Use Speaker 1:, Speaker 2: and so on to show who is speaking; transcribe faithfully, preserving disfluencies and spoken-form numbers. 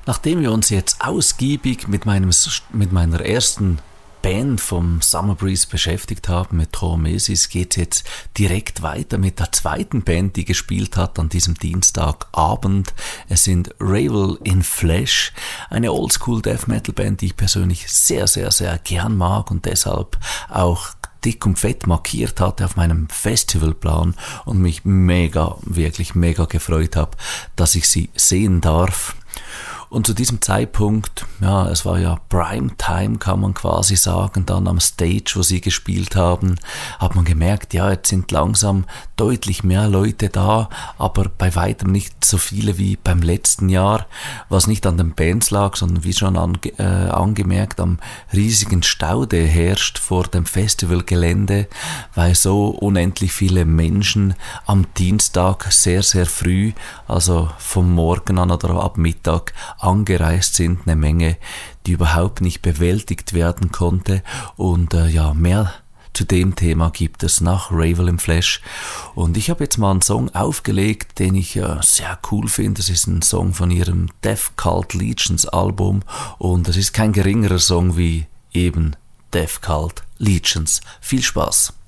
Speaker 1: Nachdem wir uns jetzt ausgiebig mit, meinem, mit meiner ersten Band vom Summer Breeze beschäftigt haben, mit Traumesis, geht es jetzt direkt weiter mit der zweiten Band, die gespielt hat an diesem Dienstagabend. Es sind Ravel in Flesh, eine Oldschool Death Metal Band, die ich persönlich sehr, sehr, sehr gern mag und deshalb auch dick und fett markiert hatte auf meinem Festivalplan und mich mega, wirklich mega gefreut habe, dass ich sie sehen darf. Und zu diesem Zeitpunkt, ja, es war ja Primetime, kann man quasi sagen, dann am Stage, wo sie gespielt haben, hat man gemerkt, ja, jetzt sind langsam deutlich mehr Leute da, aber bei weitem nicht so viele wie beim letzten Jahr, was nicht an den Bands lag, sondern wie schon ange, äh, angemerkt, am riesigen Stau, der herrscht vor dem Festivalgelände, weil so unendlich viele Menschen am Dienstag sehr, sehr früh, also vom Morgen an oder ab Mittag, angereist sind, eine Menge, die überhaupt nicht bewältigt werden konnte und äh, ja, mehr zu dem Thema gibt es nach Ravel in Flesh und ich habe jetzt mal einen Song aufgelegt, den ich äh, sehr cool finde. Das ist ein Song von ihrem Death Cult Legions Album und es ist kein geringerer Song wie eben Death Cult Legions. Viel Spaß!